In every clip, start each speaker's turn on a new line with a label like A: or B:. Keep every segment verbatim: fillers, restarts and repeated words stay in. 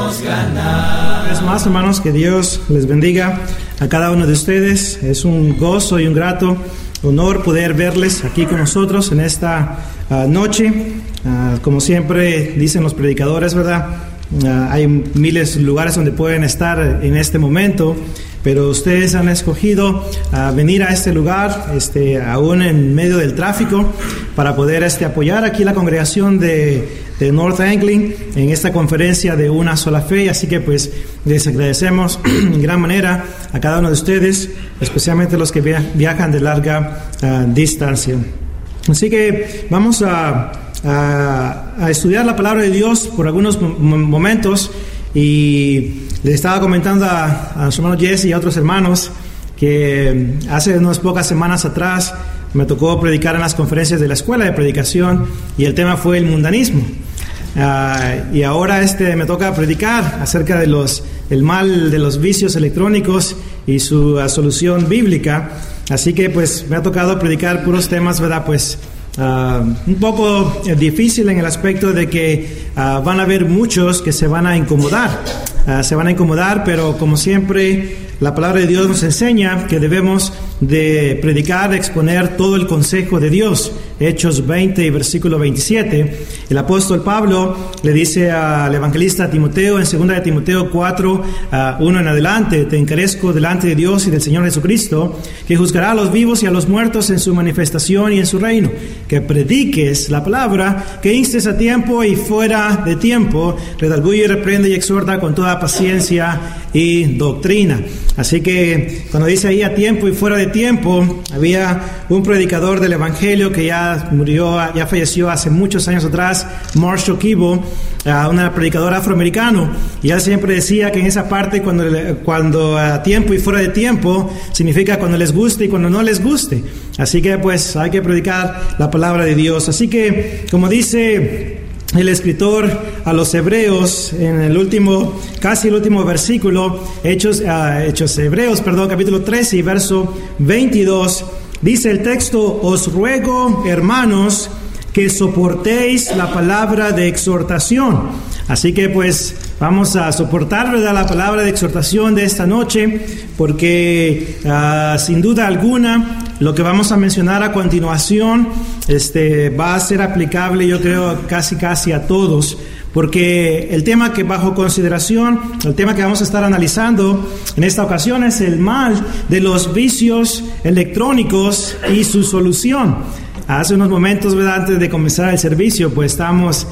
A: podemos ganar.
B: Una vez más, hermanos, que Dios les bendiga a cada uno de ustedes. Es un gozo y un grato honor poder verles aquí con nosotros en esta uh, noche. Uh, como siempre dicen los predicadores, ¿verdad? Uh, hay miles de lugares donde pueden estar en este momento, pero ustedes han escogido uh, venir a este lugar, este, aún en medio del tráfico, para poder este, apoyar aquí la congregación de, de North Angling en esta conferencia de Una Sola Fe. Así que pues les agradecemos en gran manera a cada uno de ustedes, especialmente los que via- viajan de larga uh, distancia. Así que vamos a, a, a estudiar la palabra de Dios por algunos m- momentos. Y le estaba comentando a, a su hermano Jesse y a otros hermanos que hace unas pocas semanas atrás me tocó predicar en las conferencias de la escuela de predicación y el tema fue el mundanismo. Uh, y ahora este me toca predicar acerca de los el mal de los vicios electrónicos y su uh, solución bíblica. Así que pues me ha tocado predicar puros temas, ¿verdad? Pues Uh, un poco difícil en el aspecto de que uh, van a haber muchos que se van a incomodar, uh, se van a incomodar, pero como siempre la palabra de Dios nos enseña que debemos de predicar, de exponer todo el consejo de Dios. Hechos veinte y versículo veintisiete, el apóstol Pablo le dice al evangelista Timoteo en segunda de Timoteo cuatro, uh, uno en adelante: te encarezco delante de Dios y del Señor Jesucristo, que juzgará a los vivos y a los muertos en su manifestación y en su reino, que prediques la palabra, que instes a tiempo y fuera de tiempo, redarguye, reprende y exhorta con toda paciencia y doctrina. Así que cuando dice ahí a tiempo y fuera de tiempo, había un predicador del evangelio que ya murió, ya falleció hace muchos años atrás, Marshall Kibo, uh, una predicadora afroamericano, y él siempre decía que en esa parte cuando, cuando a tiempo y fuera de tiempo significa cuando les guste y cuando no les guste. Así que pues hay que predicar la palabra de Dios. Así que como dice el escritor a los Hebreos en el último, casi el último versículo, Hechos, uh, Hechos Hebreos, perdón, capítulo trece y verso veintidós, dice el texto: os ruego, hermanos, que soportéis la palabra de exhortación. Así que pues vamos a soportar, ¿verdad?, la palabra de exhortación de esta noche, porque uh, sin duda alguna lo que vamos a mencionar a continuación este, va a ser aplicable, yo creo, casi casi a todos, porque el tema que bajo consideración, el tema que vamos a estar analizando en esta ocasión es el mal de los vicios electrónicos y su solución. Hace unos momentos, ¿verdad?, antes de comenzar el servicio, pues estamos...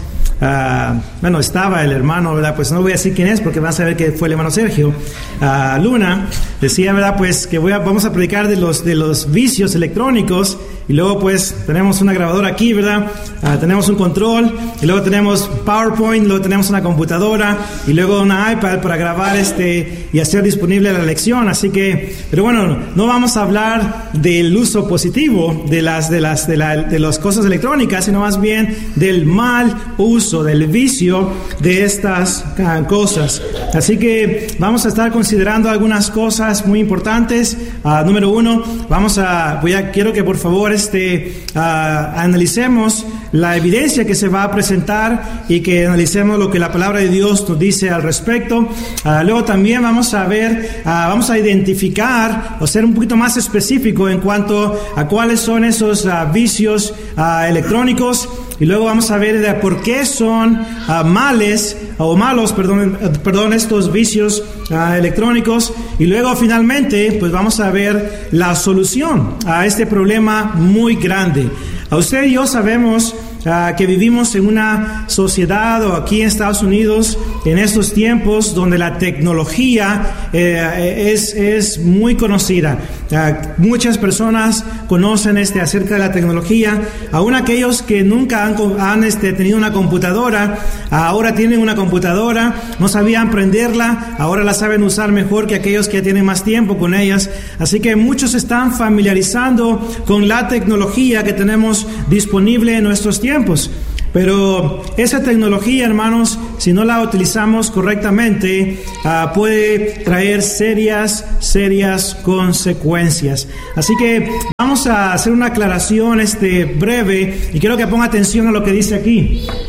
B: Uh, bueno, estaba el hermano, ¿verdad? Pues no voy a decir quién es porque van a saber que fue el hermano Sergio uh, Luna. Decía, ¿verdad? Pues que voy a, vamos a predicar de los, de los vicios electrónicos. Y luego pues tenemos una grabadora aquí, ¿verdad? Uh, tenemos un control, y luego tenemos PowerPoint, luego tenemos una computadora, y luego una iPad para grabar este y hacer disponible la lección. Así que, pero bueno, no vamos a hablar del uso positivo de las de las de, la, de las cosas electrónicas, sino más bien del mal uso, del vicio de estas uh, cosas. Así que vamos a estar considerando algunas cosas muy importantes. Uh, número uno, vamos a, voy a, quiero que por favor Este, uh, analicemos la evidencia que se va a presentar y que analicemos lo que la palabra de Dios nos dice al respecto. Uh, luego también vamos a ver, uh, vamos a identificar o ser un poquito más específico en cuanto a cuáles son esos uh, vicios uh, electrónicos. Y luego vamos a ver de por qué son uh, males o malos, perdón, uh, perdón, estos vicios uh, electrónicos. Y luego finalmente, pues vamos a ver la solución a este problema muy grande. A usted y yo sabemos uh, que vivimos en una sociedad, o aquí en Estados Unidos, en estos tiempos donde la tecnología eh, es, es muy conocida. Uh, muchas personas conocen este acerca de la tecnología. Aún aquellos que nunca han, han este, tenido una computadora, ahora tienen una computadora, no sabían prenderla, ahora la saben usar mejor que aquellos que tienen más tiempo con ellas. Así que muchos están familiarizando con la tecnología que tenemos disponible en nuestros tiempos. Pero esa tecnología, hermanos, si no la utilizamos correctamente, uh, puede traer serias, serias consecuencias. Así que vamos a hacer una aclaración este, breve, y quiero que ponga atención a lo que dice aquí.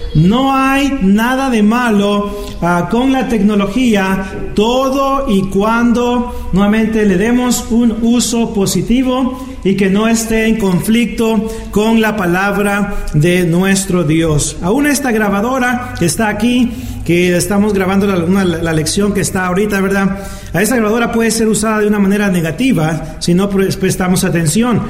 B: No hay nada de malo uh, con la tecnología, todo y cuando nuevamente le demos un uso positivo y que no esté en conflicto con la palabra de nuestro Dios. Aún esta grabadora que está aquí, que estamos grabando la, una, la lección que está ahorita, ¿verdad? A esta grabadora puede ser usada de una manera negativa si no prestamos atención.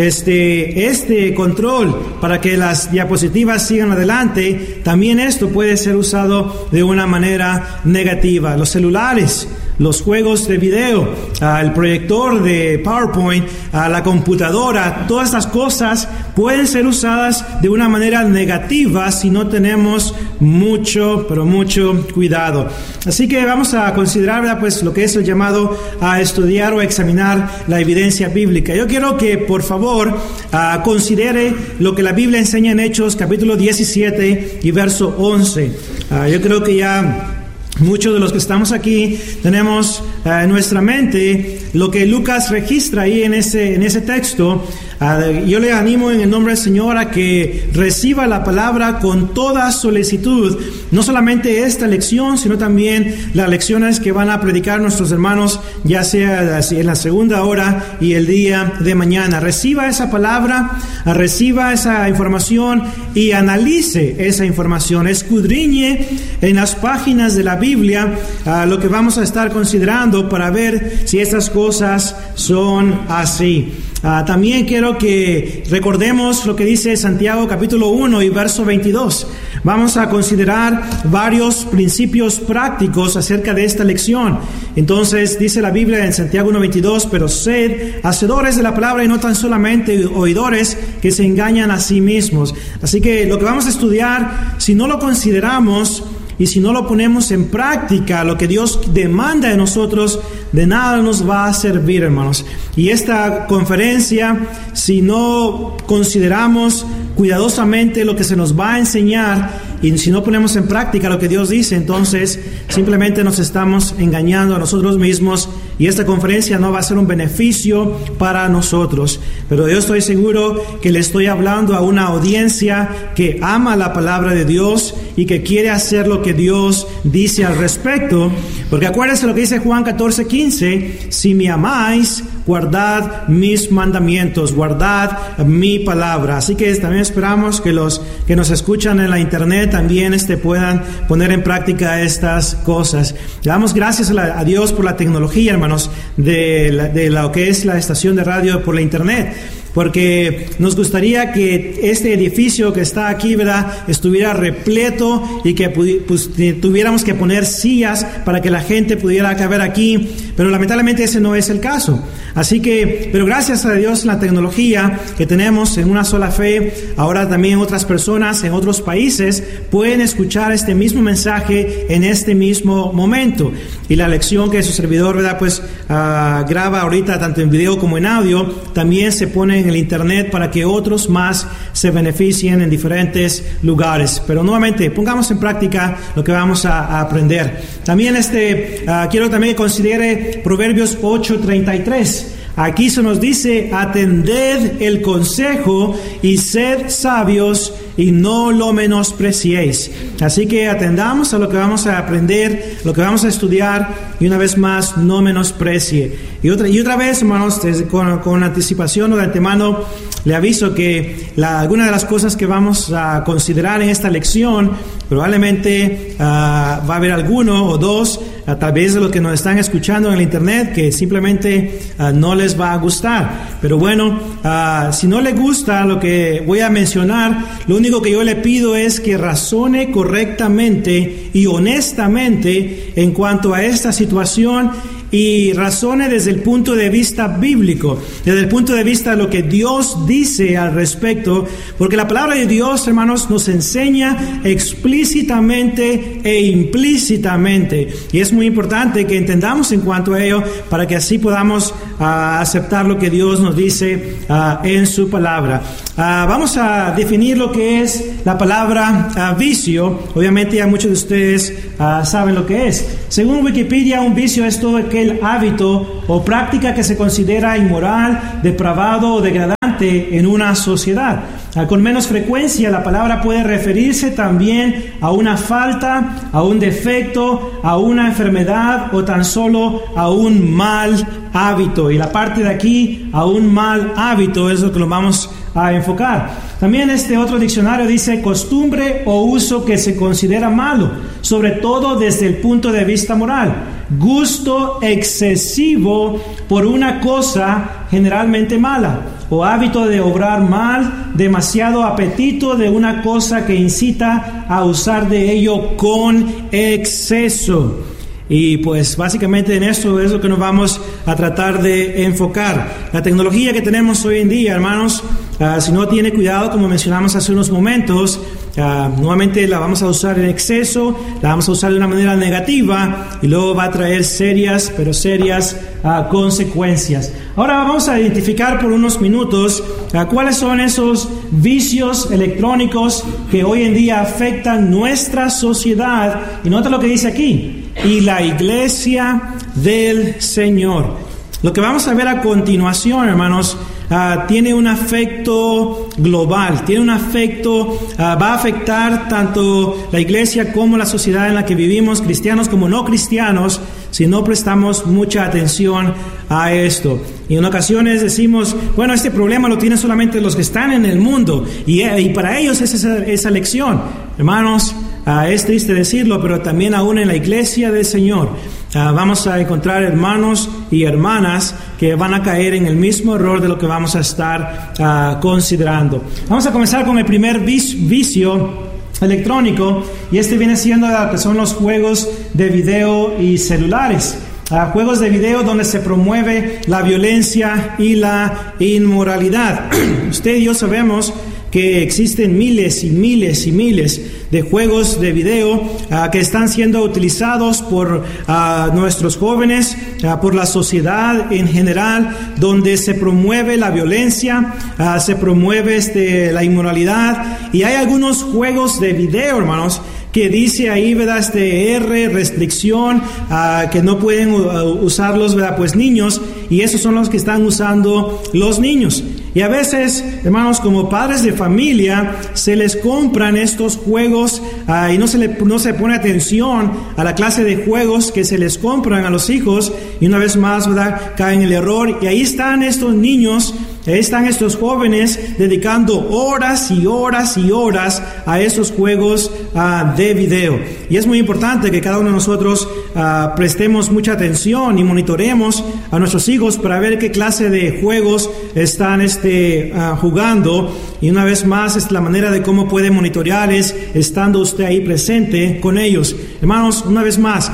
B: Este, este control para que las diapositivas sigan adelante, también esto puede ser usado de una manera negativa. Los celulares, los juegos de video, uh, el proyector de PowerPoint, uh, la computadora, todas estas cosas pueden ser usadas de una manera negativa si no tenemos mucho, pero mucho cuidado. Así que vamos a considerar, ¿verdad?, pues lo que es el llamado a estudiar o examinar la evidencia bíblica. Yo quiero que por favor uh, considere lo que la Biblia enseña en Hechos capítulo diecisiete y verso once. Uh, yo creo que ya muchos de los que estamos aquí tenemos uh, en nuestra mente lo que Lucas registra ahí en ese, en ese texto. Uh, yo le animo en el nombre del Señor a que reciba la palabra con toda solicitud, no solamente esta lección, sino también las lecciones que van a predicar nuestros hermanos, ya sea en la segunda hora y el día de mañana. Reciba esa palabra, uh, reciba esa información y analice esa información, escudriñe en las páginas de la Biblia uh, lo que vamos a estar considerando para ver si estas cosas son así. Uh, también quiero que recordemos lo que dice Santiago capítulo uno y verso veintidós. Vamos a considerar varios principios prácticos acerca de esta lección. Entonces dice la Biblia en Santiago uno veintidós: pero sed hacedores de la palabra y no tan solamente oidores que se engañan a sí mismos. Así que lo que vamos a estudiar, si no lo consideramos y si no lo ponemos en práctica, lo que Dios demanda de nosotros, de nada nos va a servir, hermanos. Y esta conferencia, si no consideramos cuidadosamente lo que se nos va a enseñar y si no ponemos en práctica lo que Dios dice, entonces simplemente nos estamos engañando a nosotros mismos y esta conferencia no va a ser un beneficio para nosotros. Pero yo estoy seguro que le estoy hablando a una audiencia que ama la palabra de Dios y que quiere hacer lo que Dios dice al respecto. Porque acuérdense lo que dice Juan catorce quince: si me amáis, guardad mis mandamientos, guardad mi palabra. Así que también esperamos que los que nos escuchan en la internet también este, puedan poner en práctica estas cosas. Le damos gracias a, la, a Dios por la tecnología, hermanos, de, la, de lo que es la estación de radio por la internet. Porque nos gustaría que este edificio que está aquí, ¿verdad?, estuviera repleto y que pues, tuviéramos que poner sillas para que la gente pudiera caber aquí, pero lamentablemente ese no es el caso. Así que, pero gracias a Dios la tecnología que tenemos en Una Sola Fe, ahora también otras personas en otros países pueden escuchar este mismo mensaje en este mismo momento. Y la lección que su servidor, ¿verdad?, pues uh, graba ahorita tanto en video como en audio, también se pone en el internet para que otros más se beneficien en diferentes lugares. Pero nuevamente, pongamos en práctica lo que vamos a, a aprender. También este, uh, quiero también que considere Proverbios ocho treinta y tres. Aquí se nos dice: atended el consejo y sed sabios y no lo menospreciéis. Así que atendamos a lo que vamos a aprender, lo que vamos a estudiar, y una vez más, no menosprecie. Y otra, y otra vez, hermanos, desde, con, con anticipación o de antemano, le aviso que la, alguna de las cosas que vamos a considerar en esta lección, probablemente uh, va a haber alguno o dos, a través de los que nos están escuchando en el internet, que simplemente uh, no les va a gustar. Pero bueno, uh, si no le gusta lo que voy a mencionar, lo único que yo le pido es que razone correctamente y honestamente en cuanto a esta situación, y razone desde el punto de vista bíblico, desde el punto de vista de lo que Dios dice al respecto, porque la palabra de Dios, hermanos, nos enseña explícitamente e implícitamente, y es muy importante que entendamos en cuanto a ello para que así podamos uh, aceptar lo que Dios nos dice uh, en su palabra. Uh, vamos a definir lo que es la palabra uh, vicio. Obviamente ya muchos de ustedes uh, saben lo que es. Según Wikipedia, un vicio es todo aquel hábito o práctica que se considera inmoral, depravado o degradante en una sociedad. Uh, con menos frecuencia, la palabra puede referirse también a una falta, a un defecto, a una enfermedad o tan solo a un mal hábito. Y la parte de aquí, a un mal hábito, es lo que lo vamos a enfocar. También este otro diccionario dice costumbre o uso que se considera malo, sobre todo desde el punto de vista moral. Gusto excesivo por una cosa generalmente mala, o hábito de obrar mal, demasiado apetito de una cosa que incita a usar de ello con exceso. Y pues básicamente en esto es lo que nos vamos a tratar de enfocar. La tecnología que tenemos hoy en día, hermanos, uh, si no tiene cuidado, como mencionamos hace unos momentos, uh, nuevamente la vamos a usar en exceso, la vamos a usar de una manera negativa y luego va a traer serias, pero serias uh, consecuencias. Ahora vamos a identificar por unos minutos uh, cuáles son esos vicios electrónicos que hoy en día afectan nuestra sociedad. Y nota lo que dice aquí. Y la iglesia del Señor. Lo que vamos a ver a continuación, hermanos, uh, tiene un afecto global, tiene un afecto, uh, va a afectar tanto la iglesia como la sociedad en la que vivimos, cristianos como no cristianos, si no prestamos mucha atención a esto. Y en ocasiones decimos, bueno, este problema lo tienen solamente los que están en el mundo, y, y para ellos es esa, esa lección. Hermanos, Uh, es triste decirlo, pero también aún en la iglesia del Señor uh, vamos a encontrar hermanos y hermanas que van a caer en el mismo error de lo que vamos a estar uh, considerando. Vamos a comenzar con el primer vicio electrónico, y este viene siendo uh, que son los juegos de video y celulares. Uh, juegos de video donde se promueve la violencia y la inmoralidad. Usted y yo sabemos que existen miles y miles y miles de juegos de video uh, que están siendo utilizados por uh, nuestros jóvenes, uh, por la sociedad en general, donde se promueve la violencia, uh, se promueve este, la inmoralidad. Y hay algunos juegos de video, hermanos, que dice ahí, ¿verdad? Este R, restricción, uh, que no pueden uh, usarlos, ¿verdad? Pues niños, y esos son los que están usando los niños. Y a veces, hermanos, como padres de familia, se les compran estos juegos uh, y no se, le, no se pone atención a la clase de juegos que se les compran a los hijos, y una vez más, ¿verdad? Caen en el error, y ahí están estos niños, ahí están estos jóvenes dedicando horas y horas y horas a esos juegos uh, de video. Y es muy importante que cada uno de nosotros uh, prestemos mucha atención y monitoremos a nuestros hijos para ver qué clase de juegos están este, uh, jugando. Y una vez más, es la manera de cómo puede monitorearles estando usted ahí presente con ellos. Hermanos, una vez más,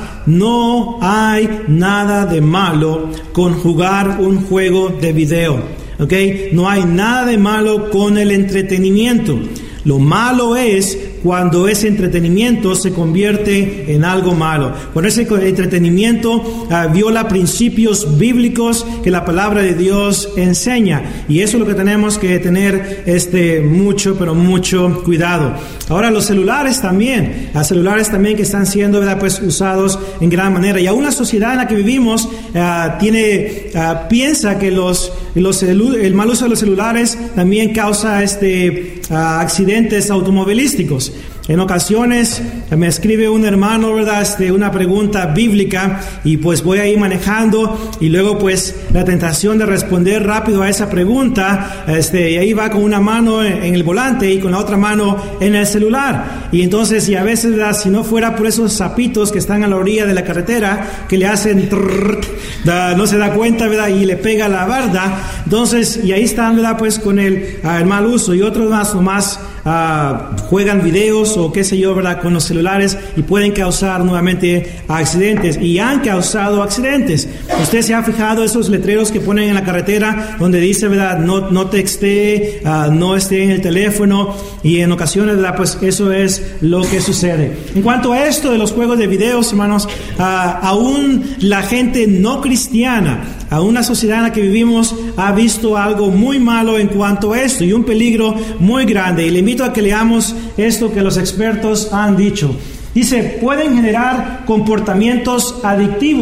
B: no hay nada de malo con jugar un juego de video. Okay, no hay nada de malo con el entretenimiento. Lo malo es cuando ese entretenimiento se convierte en algo malo. Cuando ese entretenimiento uh, viola principios bíblicos que la palabra de Dios enseña. Y eso es lo que tenemos que tener este, mucho, pero mucho cuidado. Ahora los celulares también. Los celulares también que están siendo, ¿verdad? Pues usados en gran manera. Y aún la sociedad en la que vivimos uh, tiene, uh, piensa que los, los el mal uso de los celulares también causa este, uh, accidentes automovilísticos. En ocasiones me escribe un hermano, ¿verdad? Este, una pregunta bíblica, y pues voy ahí manejando, y luego pues la tentación de responder rápido a esa pregunta, este, y ahí va con una mano en, en el volante y con la otra mano en el celular. Y entonces, y a veces, ¿verdad? Si no fuera por esos sapitos que están a la orilla de la carretera, que le hacen trrr, da, no se da cuenta, ¿verdad? Y le pega la barda. Entonces, y ahí están, ¿verdad? Pues con el, el mal uso. Y otros más o más uh, juegan videos o qué sé yo, ¿verdad? Con los celulares, y pueden causar nuevamente accidentes, y han causado accidentes. Usted se ha fijado esos letreros que ponen en la carretera donde dice, ¿verdad? No, no textee, uh, no esté en el teléfono, y en ocasiones, ¿verdad? Pues eso es lo que sucede. En cuanto a esto de los juegos de videos, hermanos, uh, aún la gente no cristiana, aún la sociedad en la que vivimos, ha visto algo muy malo en cuanto a esto, y un peligro muy grande. Y le invito a que leamos esto que los expertos han dicho. Dice, pueden generar comportamientos adictivos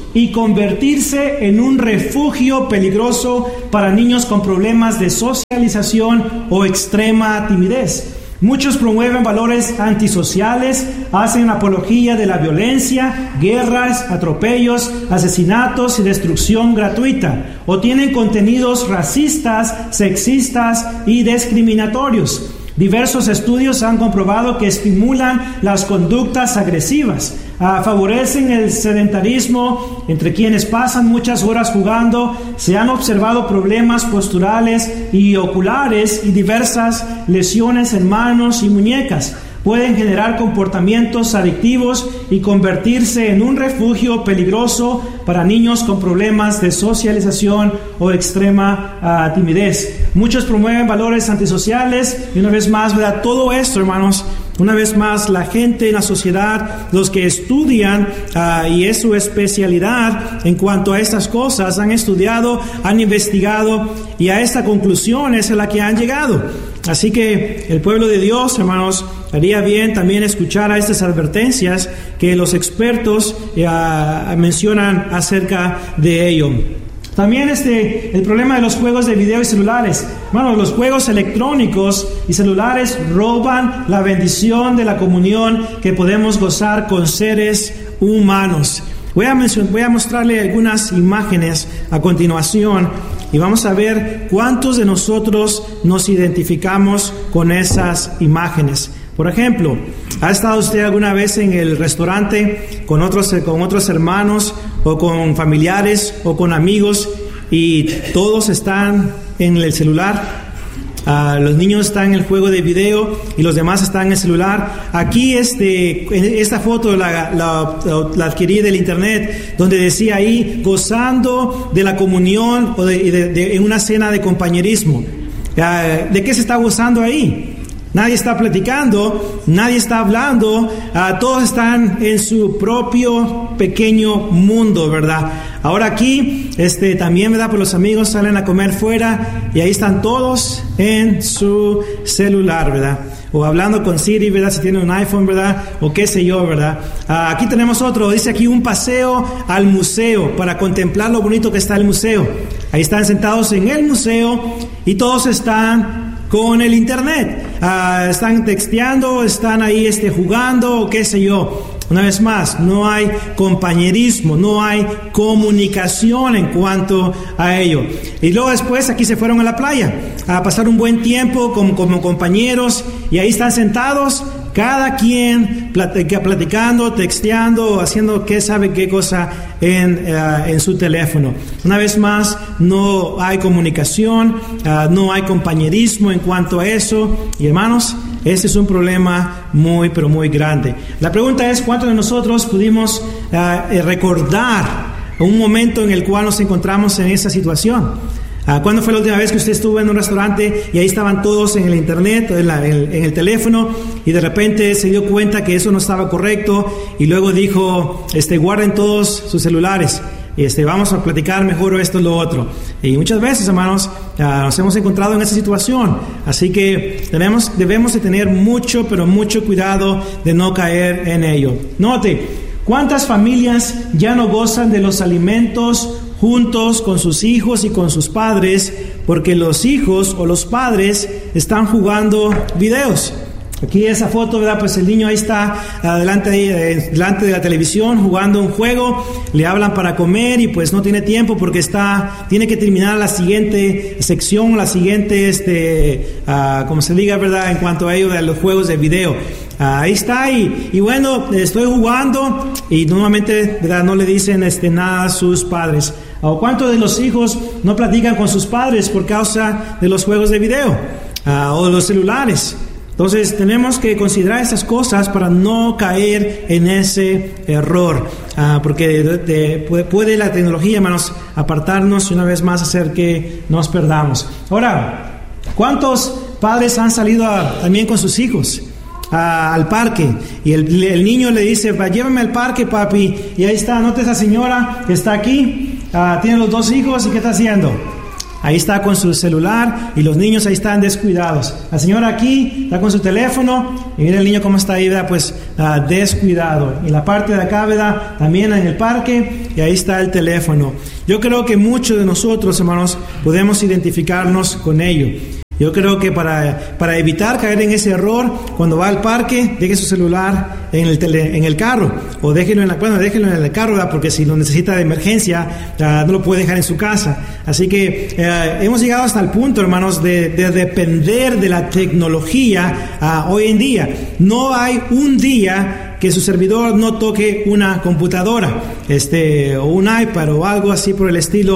B: y convertirse en un refugio peligroso para niños con problemas de socialización o extrema timidez. Muchos promueven valores antisociales, hacen apología de la violencia, guerras, atropellos, asesinatos y destrucción gratuita, o tienen contenidos racistas, sexistas y discriminatorios. Diversos estudios han comprobado que estimulan las conductas agresivas, uh, favorecen el sedentarismo entre quienes pasan muchas horas jugando. Se han observado problemas posturales y oculares y diversas lesiones en manos y muñecas. Pueden generar comportamientos adictivos y convertirse en un refugio peligroso para niños con problemas de socialización o extrema uh, timidez. Muchos promueven valores antisociales y una vez más, ¿verdad? Todo esto, hermanos, una vez más, la gente en la sociedad, los que estudian uh, y es su especialidad en cuanto a estas cosas, han estudiado, han investigado y a esta conclusión es a la que han llegado. Así que el pueblo de Dios, hermanos, haría bien también escuchar a estas advertencias que los expertos uh, mencionan acerca de ello. También este, el problema de los juegos de video y celulares. Bueno, los juegos electrónicos y celulares roban la bendición de la comunión que podemos gozar con seres humanos. Voy a, mencionar, voy a mostrarle algunas imágenes a continuación y vamos a ver cuántos de nosotros nos identificamos con esas imágenes. Por ejemplo, ¿ha estado usted alguna vez en el restaurante con otros, con otros hermanos o con familiares o con amigos y todos están en el celular? Uh, los niños están en el juego de video y los demás están en el celular. Aquí este, esta foto la, la, la adquirí del internet, donde decía ahí, gozando de la comunión o de, de, de, en una cena de compañerismo. Uh, ¿De qué se está gozando ahí? Nadie está platicando, nadie está hablando, uh, todos están en su propio pequeño mundo, ¿verdad? Ahora aquí, este, también, ¿verdad? Pues los amigos salen a comer fuera y ahí están todos en su celular, ¿verdad? O hablando con Siri, ¿verdad? Si tienen un iPhone, ¿verdad? O qué sé yo, ¿verdad? Uh, aquí tenemos otro, dice aquí un paseo al museo para contemplar lo bonito que está el museo. Ahí están sentados en el museo y todos están con el internet, uh, están texteando, están ahí este, jugando, o qué sé yo. Una vez más, no hay compañerismo, no hay comunicación en cuanto a ello. Y luego después aquí se fueron a la playa a pasar un buen tiempo como, como compañeros y ahí están sentados, cada quien platicando, texteando, haciendo qué sabe qué cosa en, uh, en su teléfono. Una vez más, no hay comunicación, uh, no hay compañerismo en cuanto a eso. Y hermanos, este es un problema muy, pero muy grande. La pregunta es, ¿cuántos de nosotros pudimos uh, recordar un momento en el cual nos encontramos en esa situación? Uh, ¿Cuándo fue la última vez que usted estuvo en un restaurante y ahí estaban todos en el internet, en, la, en, en el teléfono, y de repente se dio cuenta que eso no estaba correcto y luego dijo, este, guarden todos sus celulares, este, vamos a platicar mejor esto o lo otro? Y muchas veces, hermanos, uh, nos hemos encontrado en esa situación, así que debemos, debemos de tener mucho, pero mucho cuidado de no caer en ello. Note, ¿cuántas familias ya no gozan de los alimentos juntos con sus hijos y con sus padres porque los hijos o los padres están jugando videos? Aquí esa foto, ¿verdad? Pues el niño ahí está delante, eh, delante de la televisión jugando un juego, le hablan para comer y pues no tiene tiempo porque está, tiene que terminar la siguiente sección, la siguiente, este, uh, como se diga, ¿verdad? En cuanto a ello de los juegos de video. Uh, ahí está y, y bueno, estoy jugando y normalmente, ¿verdad? No le dicen este, nada a sus padres. ¿O cuántos de los hijos no platican con sus padres por causa de los juegos de video uh, o de los celulares? Entonces tenemos que considerar esas cosas para no caer en ese error, uh, porque de, de, puede, puede la tecnología, hermanos, apartarnos y una vez más hacer que nos perdamos. Ahora, ¿cuántos padres han salido a, también con sus hijos a, al parque? Y el, el niño le dice, llévame al parque, papi, y ahí está, note esa señora que está aquí, uh, tiene los dos hijos, ¿y qué está haciendo? ahí está con su celular y los niños ahí están descuidados. La señora aquí está con su teléfono y mira el niño cómo está ahí, ¿verdad? Pues uh, descuidado. Y la parte de acá, ¿verdad? También en el parque y ahí está el teléfono. Yo creo que muchos de nosotros, hermanos, podemos identificarnos con ello. Yo creo que para, para evitar caer en ese error, cuando va al parque, deje su celular en el, tele, en el carro, o déjelo en, la, bueno, déjelo en el carro, ¿verdad? Porque si lo necesita de emergencia, uh, no lo puede dejar en su casa. Así que uh, hemos llegado hasta el punto, hermanos, de, de depender de la tecnología uh, hoy en día. No hay un día que su servidor no toque una computadora, este, o un iPad o algo así por el estilo.